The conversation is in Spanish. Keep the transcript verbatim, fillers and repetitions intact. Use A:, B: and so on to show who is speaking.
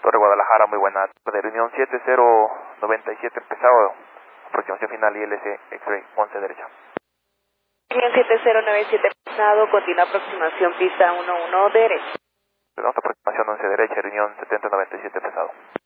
A: Torre Guadalajara, muy buena tarde. Reunión siete cero noventa y siete pesado, aproximación final I L C X-ray once derecha.
B: Reunión siete cero nueve siete pesado, continúa aproximación pista uno uno derecha.
A: Tenemos aproximación once derecha, reunión setenta noventa y siete pesado.